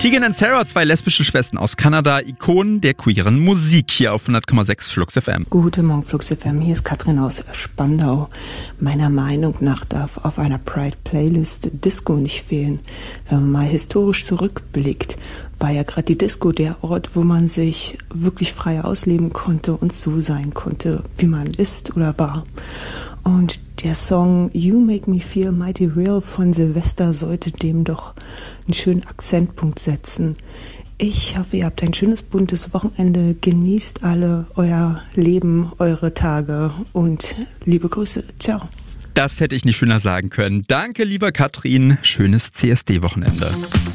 Tegan und Sarah, zwei lesbische Schwestern aus Kanada, Ikonen der queeren Musik, hier auf 100,6 Flux FM. Guten Morgen, Flux FM. Hier ist Katrin aus Spandau. Meiner Meinung nach darf auf einer Pride-Playlist Disco nicht fehlen. Wenn man mal historisch zurückblickt, war ja gerade die Disco der Ort, wo man sich wirklich frei ausleben konnte und so sein konnte, wie man ist oder war. Und der Song You Make Me Feel Mighty Real von Silvester sollte dem doch einen schönen Akzentpunkt setzen. Ich hoffe, ihr habt ein schönes, buntes Wochenende. Genießt alle euer Leben, eure Tage und liebe Grüße. Ciao. Das hätte ich nicht schöner sagen können. Danke, lieber Katrin. Schönes CSD-Wochenende.